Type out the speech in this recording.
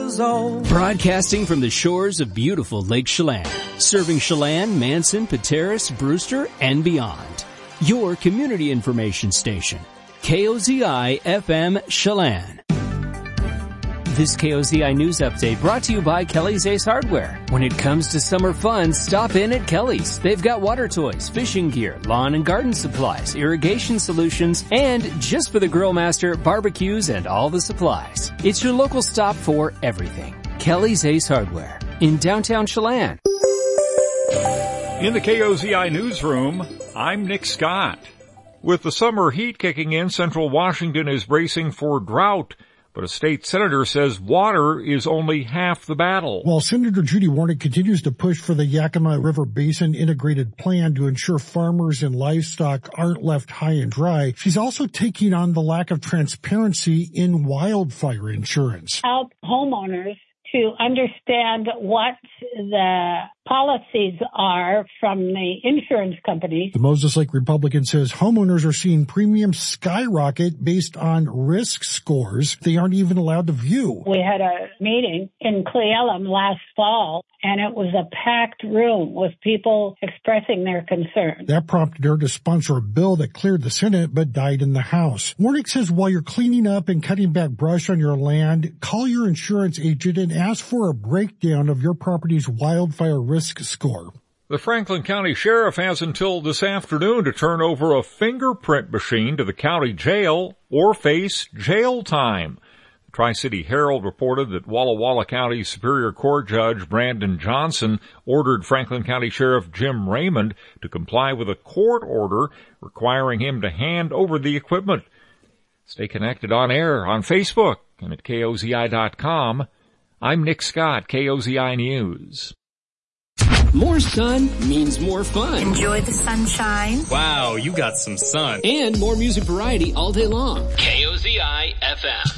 was old. Broadcasting from the shores of beautiful Lake Chelan, serving Chelan, Manson, Pateros, Brewster, and beyond. Your community information station, KOZI FM Chelan. This KOZI News Update brought to you by Kelly's Ace Hardware. When it comes to summer fun, stop in at Kelly's. They've got water toys, fishing gear, lawn and garden supplies, irrigation solutions, and just for the grill master, barbecues and all the supplies. It's your local stop for everything. Kelly's Ace Hardware in downtown Chelan. In the KOZI newsroom, I'm Nick Scott. With the summer heat kicking in, Central Washington is bracing for drought. But a state senator says water is only half the battle. While Senator Judy Warnick continues to push for the Yakima River Basin integrated plan to ensure farmers and livestock aren't left high and dry, she's also taking on the lack of transparency in wildfire insurance. Help homeowners to understand what the policies are from the insurance companies. The Moses Lake Republican says homeowners are seeing premiums skyrocket based on risk scores they aren't even allowed to view. We had a meeting in Cle Elum last fall, and it was a packed room with people expressing their concerns. That prompted her to sponsor a bill that cleared the Senate but died in the House. Warnick says while you're cleaning up and cutting back brush on your land, call your insurance agent and ask for a breakdown of your property's wildfire risk score. The Franklin County Sheriff has until this afternoon to turn over a fingerprint machine to the county jail or face jail time. The Tri-City Herald reported that Walla Walla County Superior Court Judge Brandon Johnson ordered Franklin County Sheriff Jim Raymond to comply with a court order requiring him to hand over the equipment. Stay connected on air on Facebook and at KOZI.com. I'm Nick Scott, KOZI News. More sun means more fun. Enjoy the sunshine. Wow, you got some sun. And more music variety all day long. KOZI FM.